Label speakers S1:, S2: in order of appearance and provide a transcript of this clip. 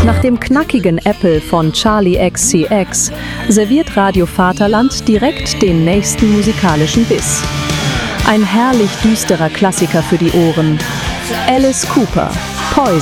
S1: Nach dem knackigen Apple von Charli XCX serviert Radio Vaterland direkt den nächsten musikalischen Biss. Ein herrlich düsterer Klassiker für die Ohren. Alice Cooper, Poison.